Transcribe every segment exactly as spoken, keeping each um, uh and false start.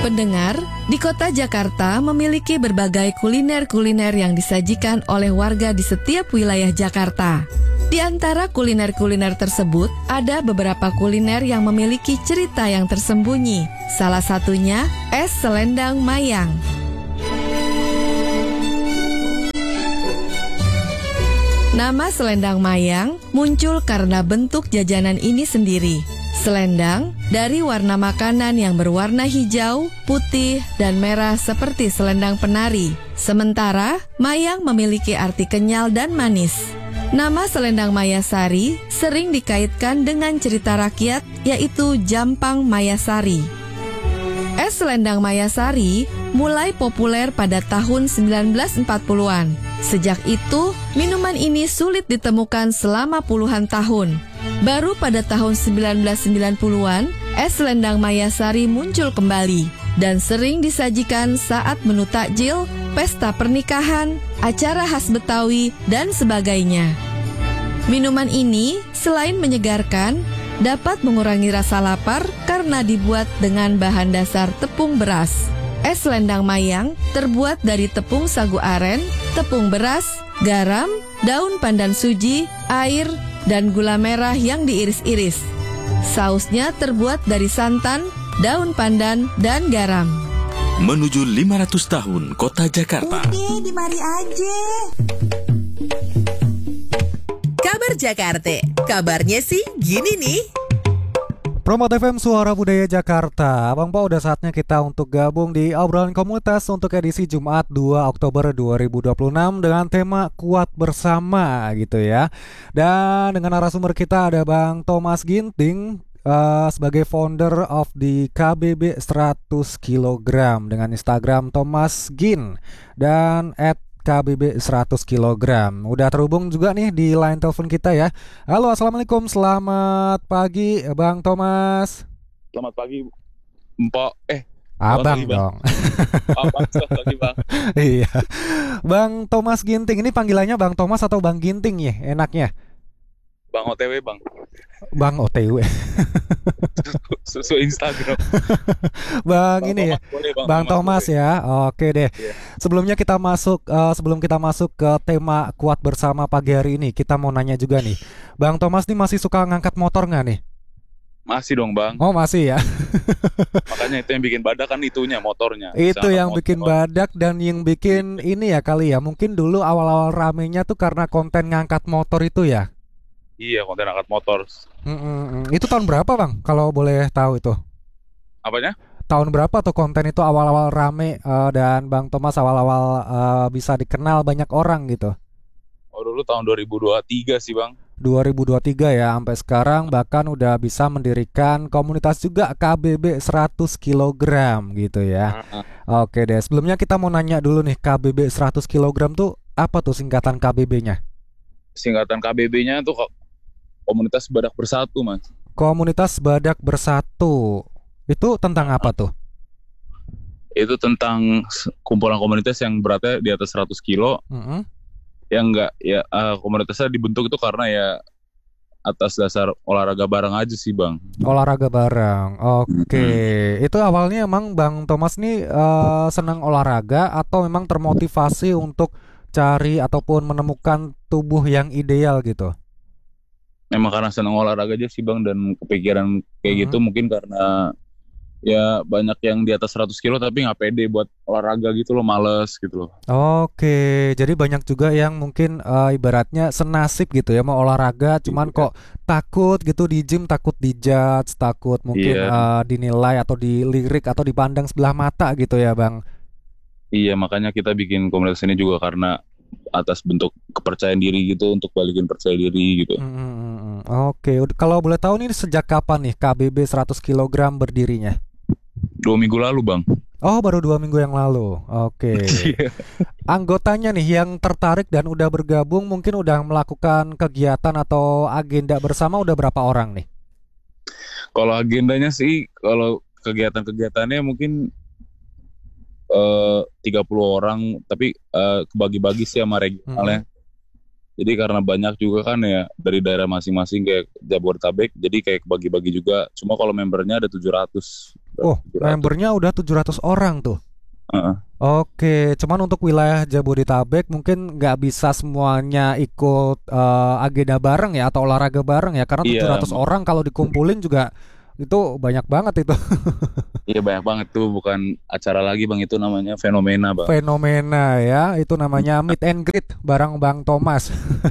Pendengar, di kota Jakarta memiliki berbagai kuliner-kuliner yang disajikan oleh warga di setiap wilayah Jakarta. Di antara kuliner-kuliner tersebut, ada beberapa kuliner yang memiliki cerita yang tersembunyi. Salah satunya, es selendang mayang. Nama selendang mayang muncul karena bentuk jajanan ini sendiri. Selendang dari warna makanan yang berwarna hijau, putih, dan merah seperti selendang penari. Sementara, mayang memiliki arti kenyal dan manis. Nama selendang Mayasari sering dikaitkan dengan cerita rakyat, yaitu Jampang Mayasari. Es selendang Mayasari mulai populer pada tahun sembilan belas empat puluhan. Sejak itu, minuman ini sulit ditemukan selama puluhan tahun. Baru pada tahun sembilan belas sembilan puluhan, es selendang Mayasari muncul kembali dan sering disajikan saat menu takjil, pesta pernikahan, acara khas Betawi, dan sebagainya. Minuman ini selain menyegarkan, dapat mengurangi rasa lapar karena dibuat dengan bahan dasar tepung beras. Es selendang mayang terbuat dari tepung sagu aren, tepung beras, garam, daun pandan suji, air, dan gula merah yang diiris-iris. Sausnya terbuat dari santan, daun pandan, dan garam. Menuju lima ratus tahun Kota Jakarta. Udah, di mari aja. Kabar Jakarta, kabarnya sih gini nih. Promot F M Suara Budaya Jakarta. Abang Po, udah saatnya kita untuk gabung di obrolan komunitas untuk edisi Jumat dua Oktober dua ribu dua puluh enam dengan tema Kuat Bersama gitu ya. Dan dengan narasumber kita ada Bang Thomas Ginting uh, sebagai founder of the K B B seratus kilogram dengan Instagram Thomas Gin dan at K B B seratus kilogram. Udah terhubung juga nih di line telepon kita ya. Halo, assalamualaikum, selamat pagi Bang Thomas. Selamat pagi Mpok. Eh Abang dong. Abang, selamat pagi Bang. Iya. Bang Thomas Ginting, ini panggilannya Bang Thomas atau Bang Ginting ya enaknya? Bang O T W Bang. Bang O T W. Sesuai Instagram. Bang, Bang ini Thomas, ya. boleh, Bang, Bang Thomas, Thomas ya. Oke deh. Yeah. Sebelumnya kita masuk uh, sebelum kita masuk ke tema Kuat Bersama pagi hari ini, kita mau nanya juga nih. Bang Thomas nih masih suka ngangkat motor nggak nih? Masih dong Bang. Oh, masih ya. Makanya itu yang bikin badak kan itunya, motornya. Itu yang motor. bikin badak dan yang bikin ini ya kali ya. Mungkin dulu awal-awal ramenya tuh karena konten ngangkat motor itu ya. Iya, konten angkat motor. Mm-mm. Itu tahun berapa Bang? Kalau boleh tahu itu. Apanya? Tahun berapa tuh konten itu awal-awal rame uh, dan Bang Thomas awal-awal uh, bisa dikenal banyak orang gitu? Oh, dulu tahun dua ribu dua puluh tiga sih Bang. dua ribu dua puluh tiga ya, sampai sekarang bahkan udah bisa mendirikan komunitas juga K B B seratus kilogram gitu ya. Uh-huh. Oke deh, sebelumnya kita mau nanya dulu nih, K B B seratus kilogram tuh apa tuh singkatan K B B-nya? Singkatan K B B-nya tuh Komunitas Badak Bersatu, Mas. Komunitas Badak Bersatu. Itu tentang apa tuh? Itu tentang kumpulan komunitas yang beratnya di atas seratus kilo. Mm-hmm. Yang enggak ya uh, komunitasnya dibentuk itu karena ya atas dasar olahraga bareng aja sih, Bang. Olahraga bareng. Oke. Okay. Mm-hmm. Itu awalnya emang Bang Thomas nih uh, senang olahraga atau memang termotivasi untuk cari ataupun menemukan tubuh yang ideal gitu? Memang karena senang olahraga aja sih Bang, dan kepikiran kayak hmm. gitu mungkin karena ya banyak yang di atas seratus kilo tapi nggak pede buat olahraga gitu loh, males gitu loh. Oke, jadi banyak juga yang mungkin uh, ibaratnya senasib gitu ya mau olahraga, cuman iya. kok takut gitu di gym, takut dijudge, takut mungkin iya. uh, dinilai atau dilirik atau dipandang sebelah mata gitu ya Bang. Iya, makanya kita bikin komunitas ini juga karena atas bentuk kepercayaan diri gitu, untuk balikin percaya diri gitu. Hmm, Oke, okay. Kalau boleh tahu nih sejak kapan nih K B B seratus kilogram berdirinya? Dua minggu lalu Bang. Oh, baru dua minggu yang lalu. Oke. Okay. Anggotanya nih yang tertarik dan udah bergabung, mungkin udah melakukan kegiatan atau agenda bersama udah berapa orang nih? Kalau agendanya sih, kalau kegiatan-kegiatannya mungkin Uh, tiga puluh orang, tapi uh, kebagi-bagi sih sama regionalnya. Hmm. Jadi karena banyak juga kan ya dari daerah masing-masing kayak Jabodetabek, jadi kayak kebagi-bagi juga. Cuma kalau membernya ada tujuh ratus Oh, tujuh ratus. membernya udah tujuh ratus orang tuh. Uh-uh. Oke, cuman untuk wilayah Jabodetabek mungkin nggak bisa semuanya ikut uh, agenda bareng ya atau olahraga bareng ya, karena Iya. tujuh ratus orang kalau dikumpulin juga itu banyak banget itu. Iya banyak banget tuh, bukan acara lagi bang, itu namanya fenomena bang. Fenomena ya, itu namanya meet and greet bareng Bang Thomas.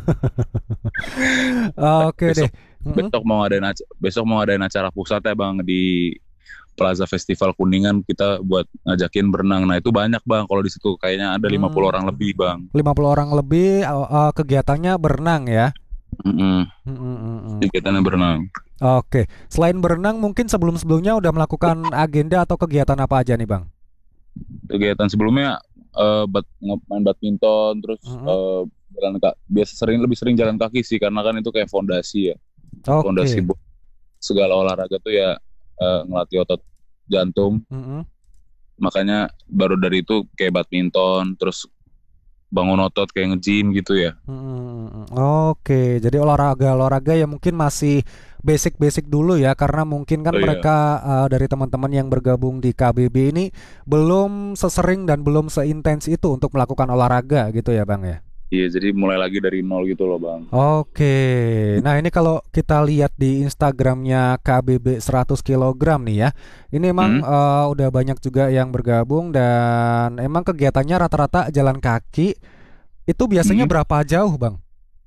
Oke deh. Besok, Mm-mm. besok mau ngadain acara, besok mau ngadain acara pusatnya bang di Plaza Festival Kuningan, kita buat ngajakin berenang. Nah itu banyak bang, kalau di situ kayaknya ada lima puluh Hmm. orang lebih bang. lima puluh orang lebih uh, uh, kegiatannya berenang ya. Mm-mm. Mm-mm, mm-mm. Kegiatannya berenang. Oke, selain berenang mungkin sebelum-sebelumnya udah melakukan agenda atau kegiatan apa aja nih Bang? Kegiatan sebelumnya eh, bad, main badminton, terus Mm-mm. eh, jalan kaki. Biasa sering lebih sering jalan kaki sih, karena kan itu kayak fondasi ya. Fondasi Oke. buat segala olahraga tuh ya, eh, ngelatih otot jantung. Mm-mm. Makanya baru dari itu kayak badminton, terus bangun otot kayak nge-gym gitu ya. Mm-mm. Oke, jadi olahraga-olahraga yang mungkin masih basic-basic dulu ya, karena mungkin kan Oh, iya. mereka uh, dari teman-teman yang bergabung di K B B ini belum sesering dan belum seintens itu untuk melakukan olahraga gitu ya Bang ya. Iya, jadi mulai lagi dari nol gitu loh bang. Oke, nah ini kalau kita lihat di Instagramnya K B B seratus kilogram nih ya, ini emang Hmm. uh, udah banyak juga yang bergabung dan emang kegiatannya rata-rata jalan kaki. Itu biasanya Hmm. berapa jauh Bang?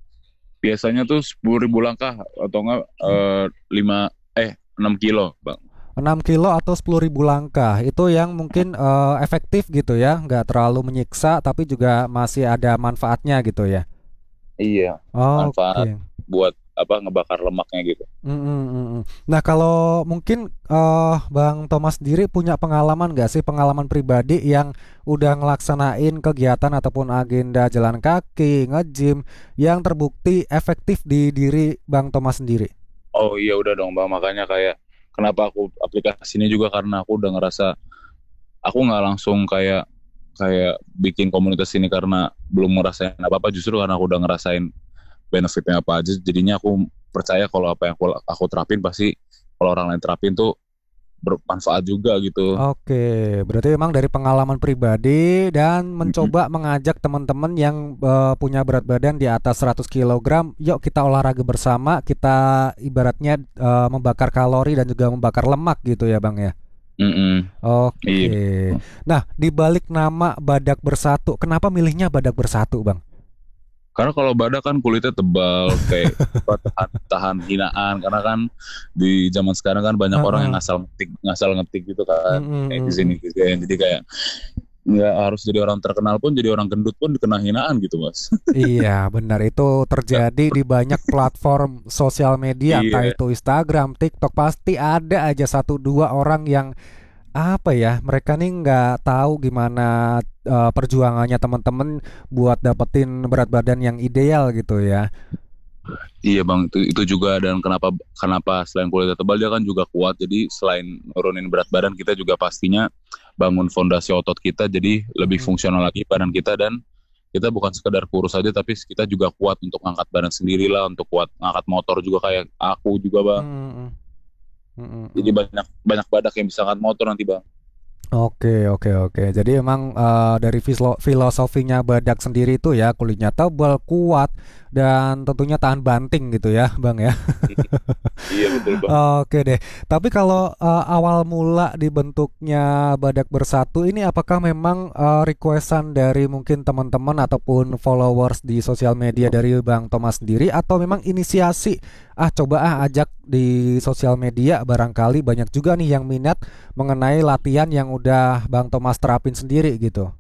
Biasanya tuh sepuluh ribu langkah atau enggak eh, lima eh enam kilo bang. enam kilo atau sepuluh ribu langkah, itu yang mungkin uh, efektif gitu ya, nggak terlalu menyiksa tapi juga masih ada manfaatnya gitu ya. Iya, Oke. manfaat buat apa ngebakar lemaknya gitu. Mm, mm, mm, mm. Nah kalau mungkin eh Bang Thomas sendiri punya pengalaman nggak sih, pengalaman pribadi yang udah ngelaksanain kegiatan ataupun agenda jalan kaki, nge-gym yang terbukti efektif di diri Bang Thomas sendiri? Oh iya udah dong bang, makanya kayak kenapa aku aplikasi ini juga, karena aku udah ngerasa aku nggak langsung kayak kayak bikin komunitas ini karena belum ngerasain apa-apa, justru karena aku udah ngerasain benefitnya apa aja, jadinya aku percaya kalau apa yang aku, aku terapin pasti kalau orang lain terapin tuh bermanfaat juga gitu. Oke, berarti memang dari pengalaman pribadi dan mencoba mengajak teman-teman yang eh, punya berat badan di atas seratus kilogram, yuk kita olahraga bersama, kita ibaratnya eh, membakar kalori dan juga membakar lemak gitu ya Bang ya. Mm-mm. Oke. Iya. Nah, di balik nama Badak Bersatu, kenapa milihnya Badak Bersatu, Bang? Karena kalau badak kan kulitnya tebal, kayak tahan, tahan hinaan. Karena kan di zaman sekarang kan banyak Uh-uh. orang yang ngasal ngetik, ngasal ngetik gitu kan, Mm-mm. kayak di sini gitu kan. Jadi kayak nggak harus jadi orang terkenal pun, jadi orang gendut pun dikena hinaan gitu mas. Iya, benar, itu terjadi di banyak platform sosial media, entah Iya. itu Instagram, TikTok, pasti ada aja satu dua orang yang apa ya, mereka nih nggak tahu gimana uh, perjuangannya teman-teman buat dapetin berat badan yang ideal gitu ya. Iya bang, itu itu juga, dan kenapa kenapa selain kulitnya tebal dia kan juga kuat. Jadi selain nurunin berat badan, kita juga pastinya bangun fondasi otot kita jadi lebih Hmm. fungsional lagi badan kita, dan kita bukan sekedar kurus aja tapi kita juga kuat untuk angkat badan sendiri lah, untuk kuat ngangkat motor juga kayak aku juga bang. Mm-mm. Mm-mm. Jadi banyak banyak badak yang bisa angkat motor nanti bang. Oke, oke, oke. Jadi emang eh, dari filo- filosofinya Badak sendiri itu ya, kulitnya tebal, kuat, dan tentunya tahan banting gitu ya, Bang ya. Iya betul bang. Oke deh. Tapi kalau eh, awal mula dibentuknya Badak Bersatu ini, apakah memang eh, requestan dari mungkin teman-teman ataupun followers di sosial media dari Bang Thomas sendiri, atau memang inisiasi, ah coba ah ajak di sosial media, barangkali banyak juga nih yang minat mengenai latihan yang udah Bang Thomas terapin sendiri gitu.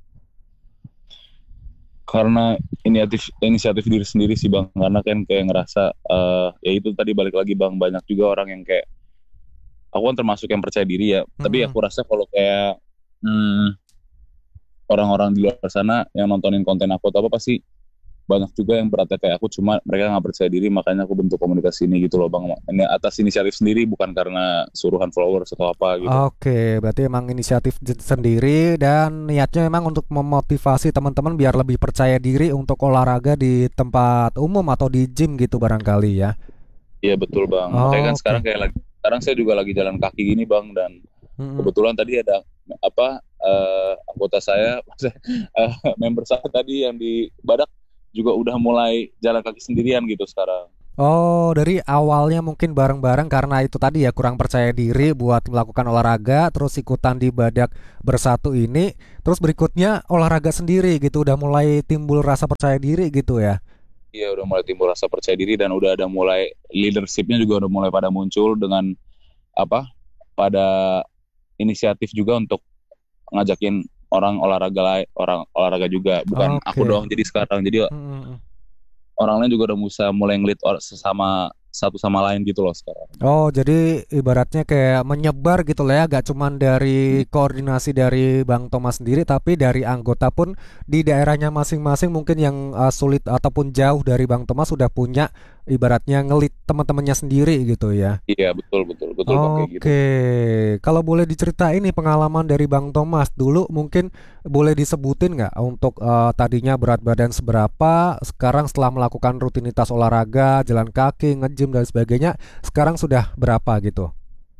Karena inisiatif inisiatif diri sendiri sih bang, karena kan kayak ngerasa eh, ya itu tadi balik lagi bang, banyak juga orang yang kayak aku kan termasuk yang percaya diri ya, tapi Mm-mm. aku rasa kalau kayak hmm, orang-orang di luar sana yang nontonin konten aku atau apa, pasti banyak juga yang beratnya kayak aku, cuma mereka nggak percaya diri, makanya aku bentuk komunitas ini gitu loh bang. Ini atas inisiatif sendiri, bukan karena suruhan followers atau apa gitu. Oke, berarti emang inisiatif j- sendiri dan niatnya memang untuk memotivasi teman-teman biar lebih percaya diri untuk olahraga di tempat umum atau di gym gitu barangkali ya. Iya betul bang. Oh, Makanya kan oke. sekarang kayak lagi, sekarang saya juga lagi jalan kaki gini bang, dan hmm. kebetulan tadi ada apa uh, anggota saya, uh, member saya tadi yang di Badak juga udah mulai jalan kaki sendirian gitu sekarang. Oh, dari awalnya mungkin bareng-bareng karena itu tadi ya kurang percaya diri buat melakukan olahraga, terus ikutan di Badak Bersatu ini, terus berikutnya olahraga sendiri gitu, udah mulai timbul rasa percaya diri gitu ya. Iya, udah mulai timbul rasa percaya diri dan udah ada mulai leadership-nya juga udah mulai pada muncul dengan apa? Pada inisiatif juga untuk ngajakin orang olahraga lain, orang olahraga juga, bukan okay. aku doang jadi sekarang. Jadi hmm. orang lain juga udah bisa mulai ngelit sesama satu sama lain gitu loh sekarang. Oh, jadi ibaratnya kayak menyebar gitu lah ya, gak cuman dari koordinasi dari Bang Thomas sendiri, tapi dari anggota pun di daerahnya masing-masing mungkin yang uh, sulit ataupun jauh dari Bang Thomas sudah punya ibaratnya ngelit teman-temannya sendiri gitu ya. Iya, betul betul betul. Oke, gitu. Kalau boleh diceritain nih pengalaman dari Bang Thomas dulu, mungkin boleh disebutin nggak untuk uh, tadinya berat badan seberapa, sekarang setelah melakukan rutinitas olahraga, jalan kaki, nge-gym dan sebagainya, sekarang sudah berapa gitu?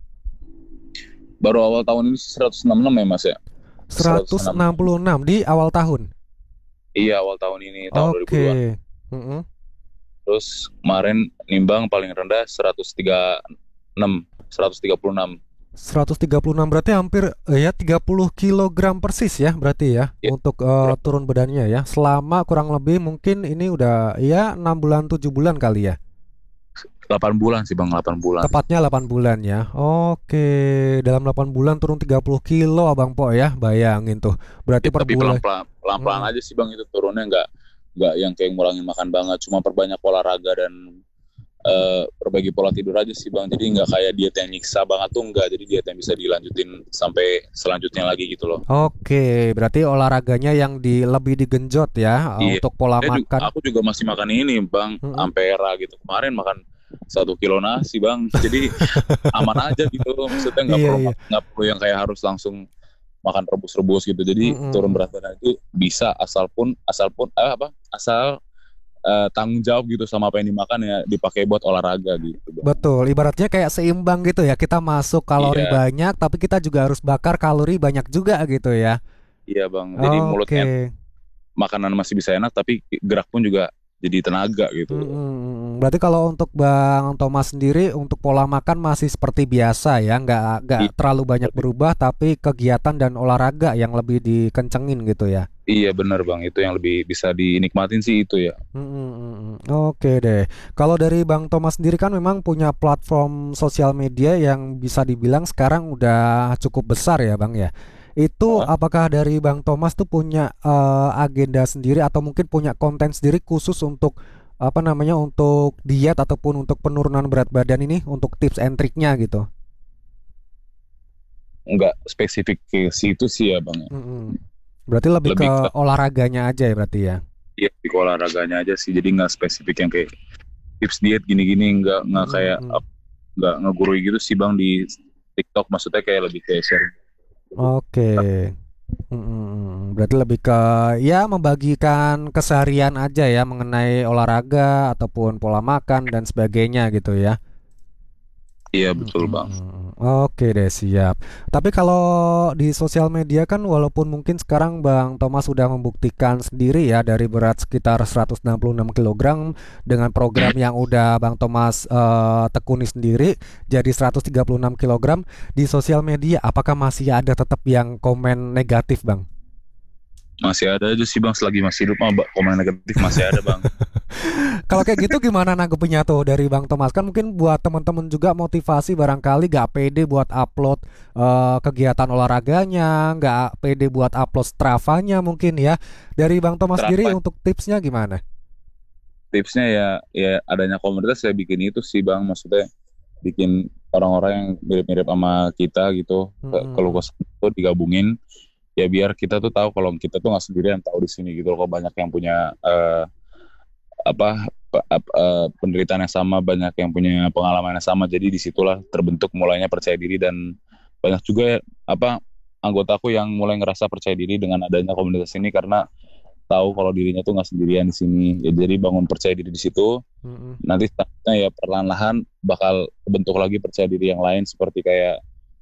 Baru awal tahun ini seratus enam puluh enam ya Mas ya? seratus enam puluh enam di awal tahun? Iya, awal tahun ini, tahun okay. dua ribu dua. Mm-hmm. Terus kemarin nimbang paling rendah seratus tiga puluh enam, seratus tiga puluh enam. seratus tiga puluh enam berarti hampir ya tiga puluh kilogram persis ya berarti ya, ya. Untuk uh, turun badannya ya. Selama kurang lebih mungkin ini udah ya enam bulan tujuh bulan kali ya. delapan bulan sih Bang, delapan bulan. Tepatnya delapan bulan ya. Oke, dalam delapan bulan turun tiga puluh kilo Abang Po ya. Bayangin tuh. Berarti ya, per tapi bulan pelan-pelan, pelan-pelan hmm. aja sih Bang itu turunnya, enggak enggak yang kayak ngurangin makan banget, cuma perbanyak olahraga dan uh, perbaiki pola tidur aja sih Bang. Jadi enggak kayak diet yang nyiksa banget tuh enggak. Jadi diet yang bisa dilanjutin sampai selanjutnya lagi gitu loh. Oke, berarti olahraganya yang di lebih digenjot ya iya. Untuk pola Saya makan. Juga, aku juga masih makan ini Bang, hmm. Ampera gitu. Kemarin makan satu kilo nasi Bang. Jadi aman aja gitu. Maksudnya nggak iya, perlu iya. nggak perlu yang kayak harus langsung makan rebus-rebus gitu. Jadi mm-hmm. turun berat badan itu bisa asal pun asal pun eh, apa asal uh, tanggung jawab gitu sama apa yang dimakan ya dipakai buat olahraga gitu Bang. Betul. Ibaratnya kayak seimbang gitu ya. Kita masuk kalori iya. banyak, tapi kita juga harus bakar kalori banyak juga gitu ya. Iya Bang. Jadi okay. mulutnya makanan masih bisa enak, tapi gerak pun juga jadi tenaga gitu. Hmm, berarti kalau untuk Bang Thomas sendiri untuk pola makan masih seperti biasa ya, nggak nggak iya. terlalu banyak berubah, tapi kegiatan dan olahraga yang lebih dikencengin gitu ya. Iya benar Bang, itu yang lebih bisa dinikmatin sih itu ya. Hmm, Oke deh. Kalau dari Bang Thomas sendiri kan memang punya platform sosial media yang bisa dibilang sekarang udah cukup besar ya Bang ya. Itu oh. apakah dari Bang Thomas tuh punya uh, agenda sendiri atau mungkin punya konten sendiri khusus untuk apa namanya untuk diet ataupun untuk penurunan berat badan ini, untuk tips and triknya gitu? Enggak spesifik ke situ sih ya Bang. Mm-hmm. Berarti lebih, lebih ke, ke olahraganya aja ya berarti ya? Iya, ke olahraganya aja sih. Jadi nggak spesifik yang kayak tips diet gini-gini, nggak nggak mm-hmm. kayak nggak ngegurui gitu sih Bang di TikTok. Maksudnya kayak lebih kayak share. Oke, hmm, berarti lebih ke ya membagikan keseharian aja ya mengenai olahraga ataupun pola makan dan sebagainya gitu ya. Iya betul Bang. Oke deh, siap. Tapi kalau di sosial media kan walaupun mungkin sekarang Bang Thomas sudah membuktikan sendiri ya dari berat sekitar seratus enam puluh enam kilogram dengan program yang udah Bang Thomas uh, tekuni sendiri jadi seratus tiga puluh enam kilogram di sosial media, apakah masih ada tetap yang komen negatif Bang? Masih ada aja sih Bang, selagi masih hidup mah komen negatif masih ada Bang. Kalau kayak gitu gimana nanggepinnya tuh dari Bang Thomas? Kan mungkin buat teman-teman juga motivasi barangkali gak pede buat upload uh, kegiatan olahraganya, gak pede buat upload Strava-nya mungkin ya. Dari Bang Thomas Strava. Sendiri untuk tipsnya gimana? Tipsnya ya ya adanya komunitas saya bikin itu sih Bang, maksudnya bikin orang-orang yang mirip-mirip sama kita gitu, hmm. kalau itu digabungin. Ya biar kita tuh tahu kalau kita tuh nggak sendirian tahu di sini gitu loh, kok banyak yang punya uh, apa uh, penderitaan yang sama, banyak yang punya pengalaman yang sama, jadi disitulah terbentuk mulainya percaya diri dan banyak juga apa anggotaku yang mulai ngerasa percaya diri dengan adanya komunitas ini karena tahu kalau dirinya tuh nggak sendirian di sini ya, jadi bangun percaya diri di situ. Mm-hmm. Nanti selanjutnya ya perlahan-lahan bakal bentuk lagi percaya diri yang lain seperti kayak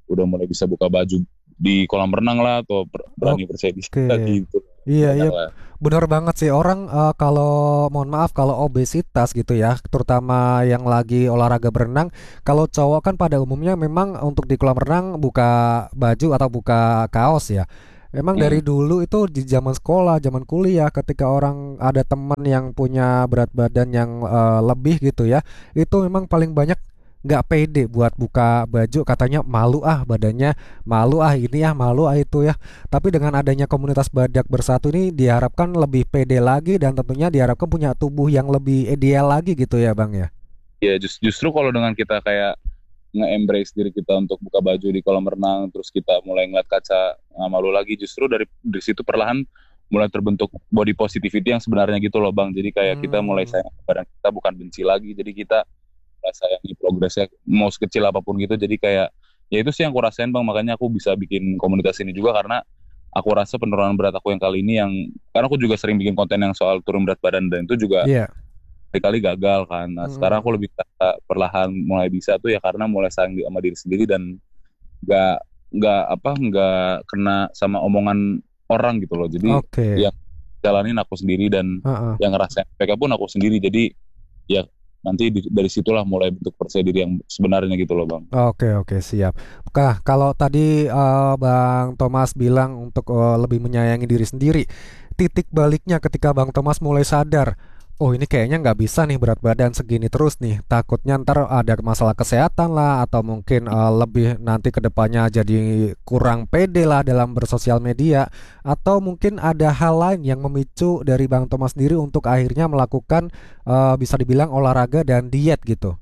udah mulai bisa buka baju di kolam renang lah, atau berani Oke. percaya diri gitu. Iya, iya, Banyak lah. benar banget sih orang eh, kalau mohon maaf kalau obesitas gitu ya, terutama yang lagi olahraga berenang, kalau cowok kan pada umumnya memang untuk di kolam renang buka baju atau buka kaos ya. Memang dari Hmm. dulu itu di zaman sekolah, zaman kuliah, ketika orang ada teman yang punya berat badan yang eh, lebih gitu ya, itu memang paling banyak nggak pede buat buka baju, katanya malu ah badannya, malu ah ini ah, malu ah itu ya. Tapi dengan adanya komunitas Badak Bersatu ini diharapkan lebih pede lagi dan tentunya diharapkan punya tubuh yang lebih ideal lagi gitu ya Bang ya. Ya just- justru kalau dengan kita kayak nge-embrace diri kita untuk buka baju di kolam renang, terus kita mulai ngeliat kaca nggak malu lagi, justru dari dari situ perlahan mulai terbentuk body positivity yang sebenarnya gitu loh Bang. Jadi kayak kita mulai Hmm. sayang kepada kita, bukan benci lagi. Jadi kita mulai sayangi progresnya, mau sekecil apapun gitu. Jadi kayak ya itu sih yang aku rasain Bang, makanya aku bisa bikin komunitas ini juga, karena aku rasa penurunan berat aku yang kali ini, yang karena aku juga sering bikin konten yang soal turun berat badan, dan itu juga Iya. kali gagal kan. Nah sekarang aku Mm-mm. lebih kata perlahan mulai bisa tuh ya karena mulai sayang di- sama diri sendiri, dan nggak nggak apa nggak kena sama omongan orang gitu loh. Jadi Oke. yang jalanin aku sendiri, dan Heeh. yang ngerasain mereka pun aku sendiri. Jadi ya nanti di- dari situlah mulai bentuk percaya diri yang sebenarnya gitu loh Bang. Oke, oke, siap. Kah, kalau tadi eh, Bang Thomas bilang untuk eh, lebih menyayangi diri sendiri, titik baliknya ketika Bang Thomas mulai sadar, oh ini kayaknya nggak bisa nih berat badan segini terus nih, takutnya ntar ada masalah kesehatan lah, atau mungkin eh, lebih nanti ke depannya jadi kurang pede lah dalam bersosial media, atau mungkin ada hal lain yang memicu dari Bang Thomas sendiri untuk akhirnya melakukan eh, bisa dibilang olahraga dan diet gitu.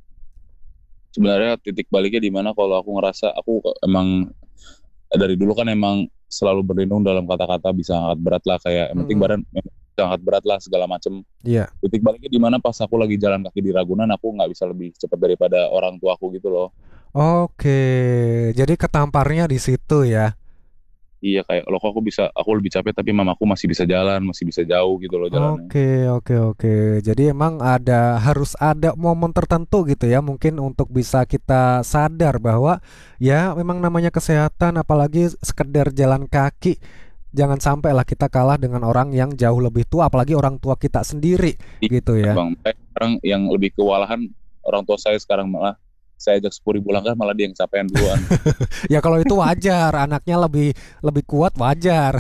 Sebenarnya titik baliknya di mana kalau aku ngerasa aku emang dari dulu kan emang selalu berlindung dalam kata-kata bisa angkat berat lah, kayak yang penting Mm-mm. badan bisa angkat berat lah segala macem. Iya. Titik baliknya di mana pas aku lagi jalan kaki di Ragunan, aku nggak bisa lebih cepat daripada orang tuaku gitu loh. Oke, jadi ketamparnya di situ ya. Iya, kayak loh kok aku bisa, aku lebih capek tapi mamaku masih bisa jalan, masih bisa jauh gitu loh jalannya. Oke, oke, oke. Jadi emang ada harus ada momen tertentu gitu ya, mungkin untuk bisa kita sadar bahwa ya memang namanya kesehatan, apalagi sekedar jalan kaki. Jangan sampai lah kita kalah dengan orang yang jauh lebih tua, apalagi orang tua kita sendiri Iya, gitu ya. Bang. Kayak sekarang yang lebih kewalahan orang tua saya sekarang, malah saya ajak sepuluh ribu langkah malah dia yang capean duluan. Ya kalau itu wajar, anaknya lebih lebih kuat wajar.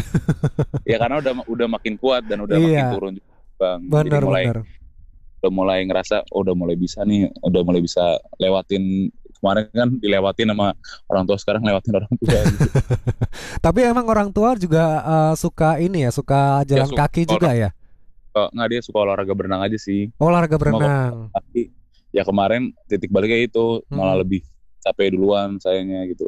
Ya karena udah udah makin kuat dan udah makin Iya, turun juga, Bang. Jadi benar mulai benar. udah mulai ngerasa oh, udah mulai bisa nih, udah mulai bisa lewatin, kemarin kan dilewatin sama orang tua, sekarang lewatin orang tua gitu. Tapi emang orang tua juga eh, suka ini ya, suka Ya jalan suka kaki juga ya. Kok nggak, dia suka olahraga berenang aja sih. Olahraga Cuma kalau berenang. kaki, ya kemarin titik baliknya itu malah Mm-mm. lebih capek duluan sayangnya gitu.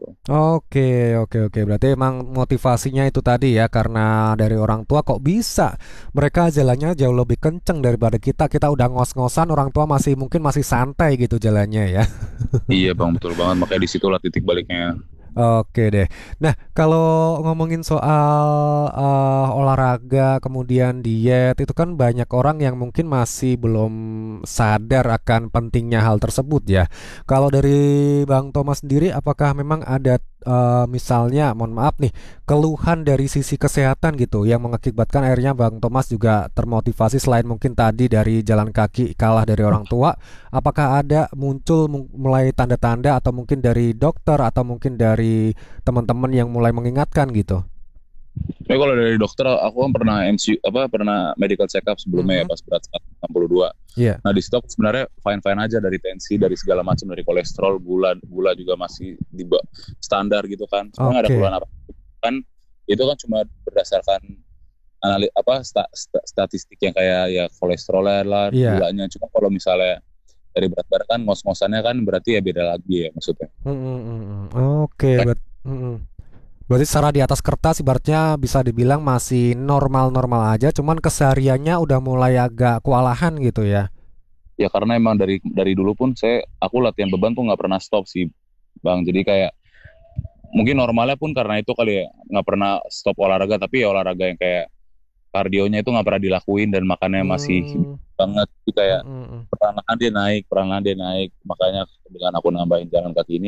Oke, oke, oke. Berarti emang motivasinya itu tadi ya, karena dari orang tua kok bisa mereka jalannya jauh lebih kenceng daripada kita. Kita udah ngos-ngosan, orang tua masih mungkin masih santai gitu jalannya ya. Iya Bang, betul banget, makanya disitulah titik baliknya. Oke deh. Nah, kalau ngomongin soal eh, olahraga kemudian diet, itu kan banyak orang yang mungkin masih belum sadar akan pentingnya hal tersebut ya. Kalau dari Bang Thomas sendiri, apakah memang ada eh, misalnya, mohon maaf nih, keluhan dari sisi kesehatan gitu yang mengakibatkan akhirnya Bang Thomas juga termotivasi selain mungkin tadi dari jalan kaki kalah dari orang tua, apakah ada muncul mu- mulai tanda-tanda atau mungkin dari dokter atau mungkin dari teman-teman yang mulai mengingatkan gitu? Tapi kalau dari dokter, aku kan pernah M C U, apa pernah medical check up sebelumnya ya Mhm. pas berat seratus enam puluh dua. Iya. Nah di situ aku sebenarnya fine fine aja, dari tensi, dari segala macam, dari kolesterol, gula gula juga masih di ba- standar gitu kan. Sebenarnya nggak ada Oke. keluhan apa kan. Itu kan cuma berdasarkan analis apa sta- sta- statistik yang kayak ya kolesterol lah, Iya. gulanya. Cuma kalau misalnya dari berat badan kan ngos-ngosannya kan berarti ya beda lagi ya maksudnya. Mm, mm, mm, mm. Oke, berat. mm, mm. Berarti secara di atas kertas ibaratnya bisa dibilang masih normal-normal aja, cuman kesehariannya udah mulai agak kewalahan gitu ya. Ya karena emang dari dari dulu pun saya aku latihan beban tuh nggak pernah stop sih Bang. Jadi kayak mungkin normalnya pun karena itu kali ya, nggak pernah stop olahraga, tapi ya olahraga yang kayak kardionya itu nggak pernah dilakuin dan makannya masih Hmm, banget. Jadi kayak mm, mm, mm. perlahan dia naik, perlahan dia naik. Makanya dengan aku nambahin jalan kaki ini,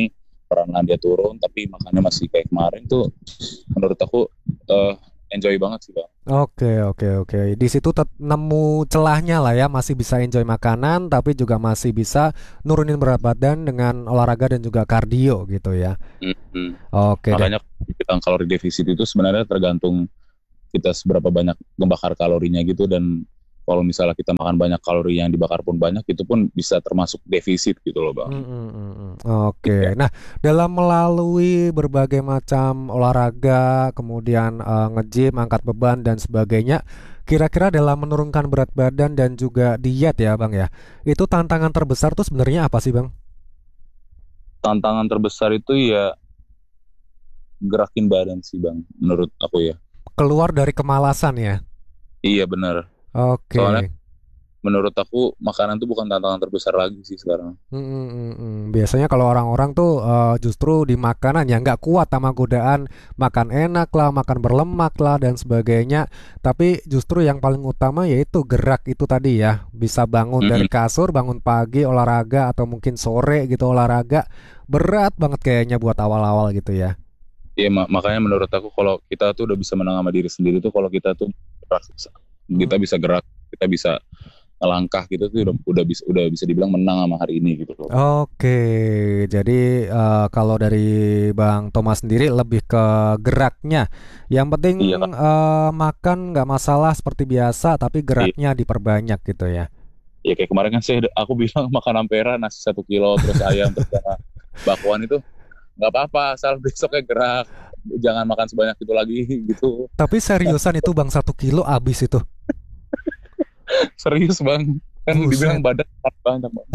pernah dia turun tapi makannya masih kayak kemarin tuh, menurut aku uh, enjoy banget sih bang. Oke oke oke. Di situ tet- nemu celahnya lah ya, masih bisa enjoy makanan tapi juga masih bisa nurunin berat badan dengan olahraga dan juga kardio gitu ya. Mm-hmm. Oke. Makanya bilang kalori defisit itu sebenarnya tergantung kita seberapa banyak membakar kalorinya gitu, dan kalau misalnya kita makan banyak kalori yang dibakar pun banyak, itu pun bisa termasuk defisit gitu loh bang. Mm, mm, mm, mm. Oke, nah dalam melalui berbagai macam olahraga, kemudian uh, nge-gym, angkat beban dan sebagainya, kira-kira dalam menurunkan berat badan dan juga diet ya bang ya, itu tantangan terbesar tuh sebenarnya apa sih bang? Tantangan terbesar itu ya gerakin badan sih bang, menurut aku ya. Keluar dari kemalasan ya? Iya benar. Oke. Soalnya menurut aku makanan tuh bukan tantangan terbesar lagi sih sekarang. Hmm, hmm, hmm, hmm. Biasanya kalau orang-orang tuh uh, justru di makanan ya nggak kuat sama godaan makan enak lah, makan berlemak lah dan sebagainya. Tapi justru yang paling utama yaitu gerak itu tadi ya. Bisa bangun Mm-hmm. dari kasur, bangun pagi olahraga atau mungkin sore gitu olahraga. Berat banget kayaknya buat awal-awal gitu ya. Iya mak- makanya menurut aku kalau kita tuh udah bisa menang sama diri sendiri tuh kalau kita tuh gerak, kita bisa gerak, kita bisa ngelangkah gitu tuh udah, udah bisa udah bisa dibilang menang sama hari ini gitu loh. Oke, jadi uh, kalau dari Bang Thomas sendiri lebih ke geraknya. Yang penting Iya, kan? uh, makan nggak masalah seperti biasa, tapi geraknya diperbanyak gitu ya. Ya kayak kemarin kan saya aku bilang makan ampera nasi satu kilo terus ayam terus sama bakwan itu nggak apa-apa asal besoknya gerak, jangan makan sebanyak itu lagi gitu. Tapi seriusan itu Bang satu kilo habis itu? Serius bang, kan Buset. dibilang badan banyak bang.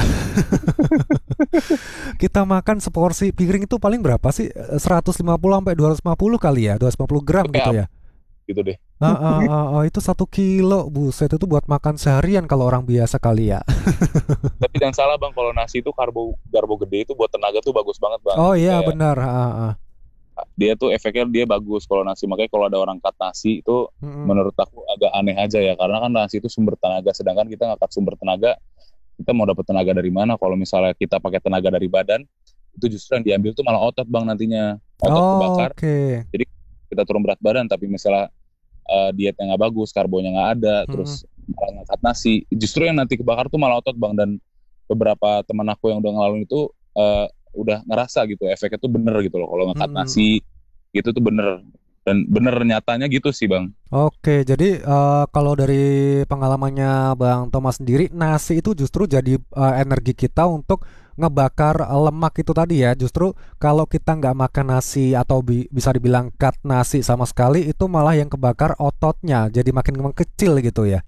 Kita makan seporsi piring itu paling berapa sih? seratus lima puluh sampai dua ratus lima puluh kali ya, dua ratus lima puluh gram gitu ya. Gitu deh. Ah, ah, ah, ah, itu satu kilo, buset itu buat makan seharian kalau orang biasa kali ya. Tapi jangan salah bang, kalau nasi itu karbo karbo gede itu buat tenaga tuh bagus banget bang. Oh iya Kayak benar. Ah, ah. dia tuh efeknya dia bagus kalau nasi, makanya kalau ada orang cut nasi itu Mm-mm. menurut aku agak aneh aja ya, karena kan nasi itu sumber tenaga, sedangkan kita nggak cut sumber tenaga, kita mau dapat tenaga dari mana? Kalau misalnya kita pakai tenaga dari badan, itu justru yang diambil tuh malah otot bang nantinya, otot Oh, kebakar. oke. Jadi kita turun berat badan, tapi misalnya uh, dietnya nggak bagus, karbonya nggak ada, Mm-mm. terus malah nggak cut nasi, justru yang nanti kebakar tuh malah otot bang. Dan beberapa teman aku yang udah ngelaluin itu uh, udah ngerasa gitu efeknya tuh bener gitu loh kalau nge-cut Mm-mm. nasi gitu tuh bener, dan bener nyatanya gitu sih bang. Oke, jadi eh, kalau dari pengalamannya Bang Thomas sendiri, nasi itu justru jadi eh, energi kita untuk ngebakar eh, lemak itu tadi ya. Justru kalau kita nggak makan nasi atau bi- bisa dibilang cut nasi sama sekali, itu malah yang kebakar ototnya, jadi makin mengecil gitu ya.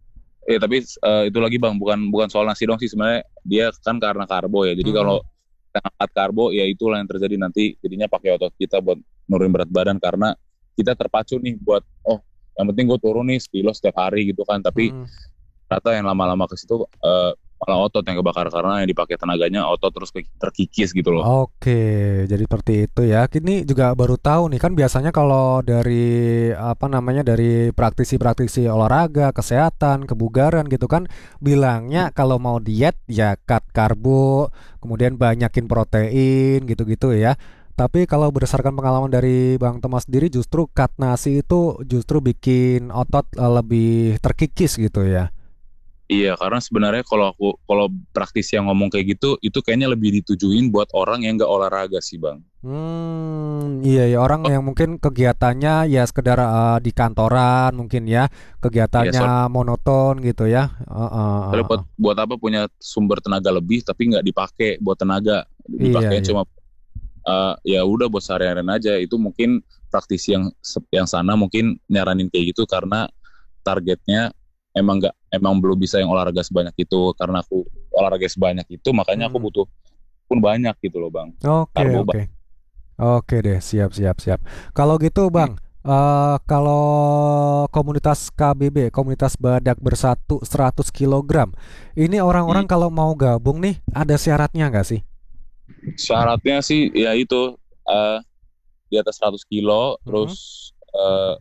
Eh tapi uh, itu lagi bang, bukan bukan soal nasi dong sih sebenarnya, dia kan karena karbo ya. Jadi Hmm. kalau kita angkat karbo ya itulah yang terjadi nanti, jadinya pakai otot kita buat nurunin berat badan, karena kita terpacu nih buat oh yang penting gue turun nih sekilo setiap hari gitu kan, tapi Hmm. ternyata yang lama-lama ke situ uh, malah otot yang kebakar karena yang dipakai tenaganya otot terus ke- terkikis gitu loh. Oke, jadi seperti itu ya. Ini juga baru tahu nih kan biasanya kalau dari apa namanya dari praktisi-praktisi olahraga, kesehatan, kebugaran gitu kan bilangnya kalau mau diet ya cut karbo, kemudian banyakin protein gitu-gitu ya. Tapi kalau berdasarkan pengalaman dari Bang Thomas sendiri justru cut nasi itu justru bikin otot eh, lebih terkikis gitu ya. Iya, karena sebenarnya kalau aku kalau praktisi yang ngomong kayak gitu, itu kayaknya lebih ditujuin buat orang yang nggak olahraga sih bang. Hmm, iya ya orang yang mungkin kegiatannya ya sekedar uh, di kantoran mungkin ya kegiatannya Iya, monoton gitu ya. Uh, uh, uh, Soalnya buat uh. buat apa punya sumber tenaga lebih tapi nggak dipakai buat tenaga, dipakai Iya, iya. cuma uh, ya udah buat sehari-harian aja. Itu mungkin praktisi yang yang sana mungkin nyaranin kayak gitu karena targetnya emang nggak emang belum bisa yang olahraga sebanyak itu. Karena aku olahraga sebanyak itu makanya aku Hmm. butuh pun banyak gitu loh bang. Oke, Karbo oke. Oke deh, siap siap siap. Kalau gitu Bang, eh, kalau komunitas K B B, komunitas Badak Bersatu seratus kilogram, ini orang-orang Hmm. kalau mau gabung nih ada syaratnya nggak sih? Syaratnya sih ya itu uh, di atas seratus kilo, Mhm. terus uh,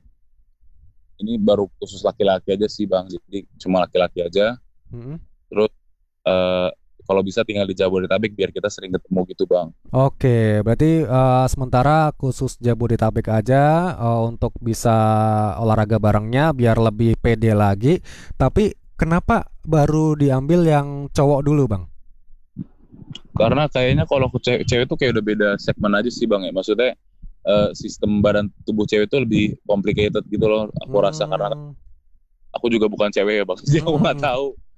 ini baru khusus laki-laki aja sih bang, jadi cuma laki-laki aja. Mhm. Terus uh, kalau bisa tinggal di Jabodetabek biar kita sering ketemu gitu bang. Oke, berarti uh, sementara khusus Jabodetabek aja uh, untuk bisa olahraga barengnya biar lebih pede lagi. Tapi kenapa baru diambil yang cowok dulu bang? Karena kayaknya kalau cewek, cewek tuh kayak udah beda segmen aja sih bang ya. Maksudnya uh, sistem badan tubuh cewek tuh lebih complicated gitu loh. Aku hmm. rasa karena aku juga bukan cewek ya bang, jadi aku nggak tahu.